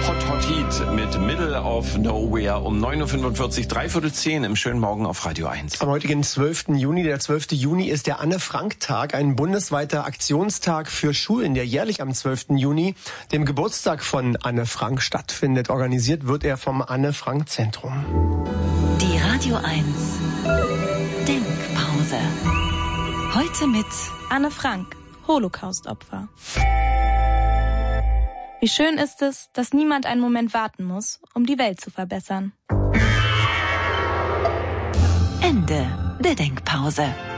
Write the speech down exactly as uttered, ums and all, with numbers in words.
Hot Hot Heat mit Middle of Nowhere um neun Uhr fünfundvierzig, dreiviertel zehn im schönen Morgen auf Radio eins. Am heutigen zwölften Juni, der zwölfte Juni ist der Anne-Frank-Tag, ein bundesweiter Aktionstag für Schulen, der jährlich am zwölften Juni, dem Geburtstag von Anne Frank, stattfindet. Organisiert wird er vom Anne-Frank-Zentrum. Die Radio eins Denkpause. Heute mit Anne Frank, Holocaust-Opfer. Wie schön ist es, dass niemand einen Moment warten muss, um die Welt zu verbessern. Ende der Denkpause.